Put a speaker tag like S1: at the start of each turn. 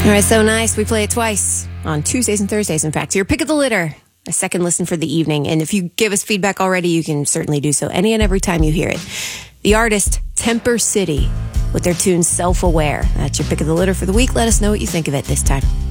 S1: All right, so nice. We play it twice on Tuesdays and Thursdays, in fact. Your pick of the litter, a second listen for the evening. And if you give us feedback already, you can certainly do so any and every time you hear it. The artist, Temper City, with their tune Self-Aware. That's your pick of the litter for the week. Let us know what you think of it this time.